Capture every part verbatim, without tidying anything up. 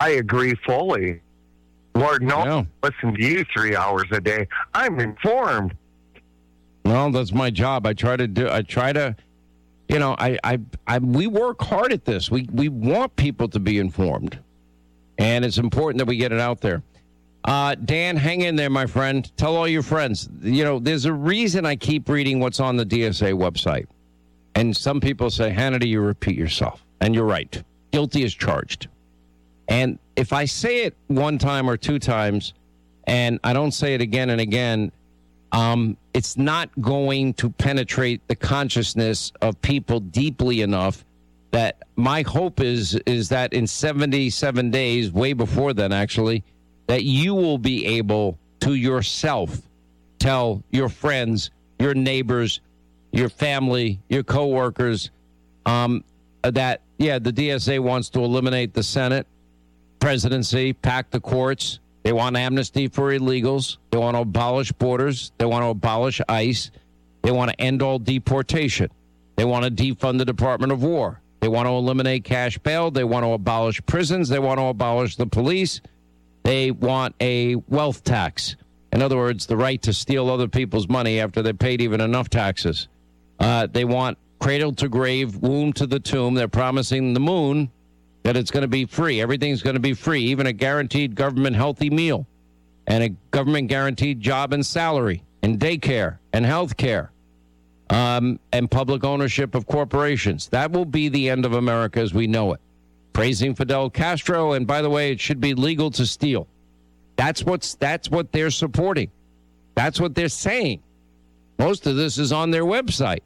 I agree fully. Lord, no, Yeah. listen to you three hours a day. I'm informed. Well, that's my job. I try to do. I try to, you know, I, I, I we work hard at this. We we want people to be informed, and it's important that we get it out there. Uh, Dan, hang in there, my friend. Tell all your friends. You know, there's a reason I keep reading what's on the D S A website, and some people say, Hannity, you repeat yourself, and you're right. Guilty as charged. And if I say it one time or two times, and I don't say it again and again, um, it's not going to penetrate the consciousness of people deeply enough that my hope is is that in seventy-seven days, way before then, actually, that you will be able to yourself tell your friends, your neighbors, your family, your coworkers, um, that, yeah, the D S A wants to eliminate the Senate, presidency, pack the courts. They want amnesty for illegals. They want to abolish borders. They want to abolish ICE. They want to end all deportation. They want to defund the Department of War. They want to eliminate cash bail. They want to abolish prisons. They want to abolish the police. They want a wealth tax. In other words, the right to steal other people's money after they paid even enough taxes. Uh, they want cradle to grave, womb to the tomb. They're promising the moon that it's going to be free. Everything's going to be free, even a guaranteed government healthy meal and a government guaranteed job and salary and daycare and health care um, and public ownership of corporations. That will be the end of America as we know it. Praising Fidel Castro, and by the way, it should be legal to steal. That's what's that's what they're supporting. That's what they're saying. Most of this is on their website.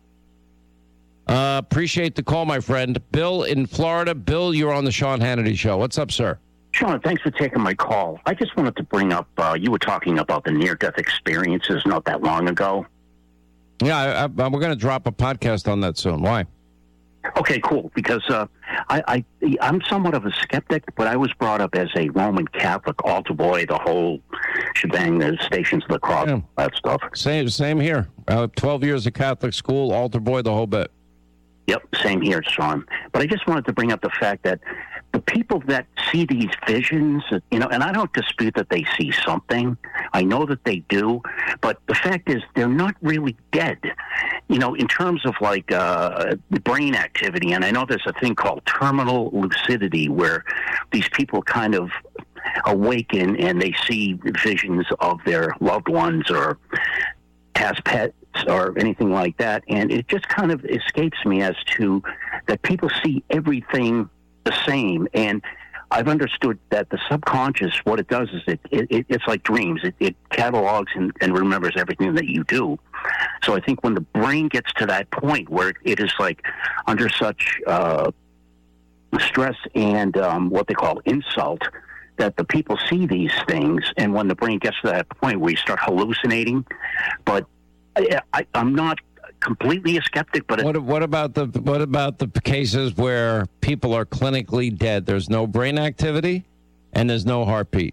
Uh, appreciate the call, my friend. Bill in Florida. Bill, you're on the Sean Hannity Show. What's up, sir? Sean, thanks for taking my call. I just wanted to bring up, uh, you were talking about the near-death experiences not that long ago. Yeah, I, I, we're going to drop a podcast on that soon. Why? Okay, cool. Because uh, I, I, I'm somewhat of a skeptic, but I was brought up as a Roman Catholic altar boy, the whole shebang, the Stations of the Cross, Yeah. that stuff. Same, same here. Uh, twelve years of Catholic school, altar boy, the whole bit. Yep, same here, Sean. But I just wanted to bring up the fact that the people that see these visions, you know, and I don't dispute that they see something. I know that they do. But the fact is they're not really dead, you know, in terms of like uh, brain activity. And I know there's a thing called terminal lucidity where these people kind of awaken and they see visions of their loved ones or past pets or anything like that. And it just kind of escapes me as to that people see everything the same. And I've understood that the subconscious, what it does is it, it it's like dreams. It, it catalogs and, and remembers everything that you do. So I think when the brain gets to that point where it is like under such uh, stress and um, what they call insult, that the people see these things, and when the brain gets to that point where you start hallucinating, but I, I, I'm not completely a skeptic, but What, what about the what about the cases where people are clinically dead? There's no brain activity, and there's no heartbeat.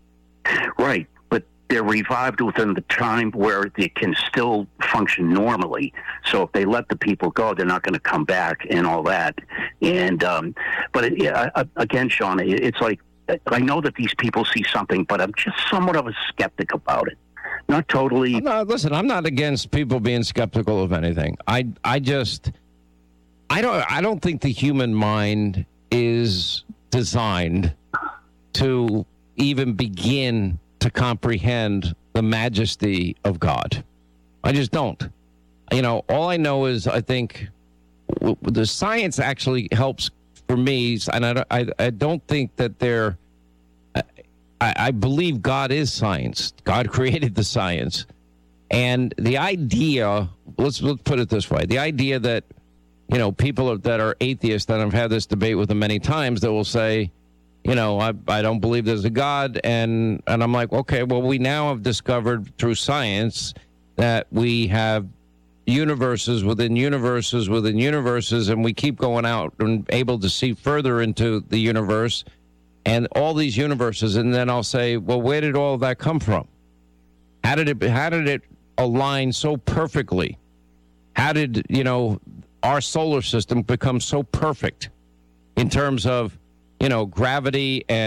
right, but they're revived within the time where they can still function normally. So if they let the people go, they're not going to come back and all that. And um, but it, yeah, I, again, Sean, it, it's like I know that these people see something, but I'm just somewhat of a skeptic about it. Not totally. I'm not, listen, I'm not against people being skeptical of anything. I I just I don't I don't think the human mind is designed to even begin to comprehend the majesty of God. I just don't. You know, all I know is I think w- the science actually helps for me, and I, I, I don't think that they're. I, I believe God is science. God created the science, and the idea. Let's let's put it this way: the idea that you know people are, that are atheists, and I've had this debate with them many times, that will say, you know, I I don't believe there's a God, and and I'm like, okay, well, we now have discovered through science that we have universes within universes within universes, and we keep going out and able to see further into the universe and all these universes. And then I'll say, well, where did all of that come from? How did it how did it align so perfectly? How did, you know, our solar system become so perfect in terms of, you know, gravity and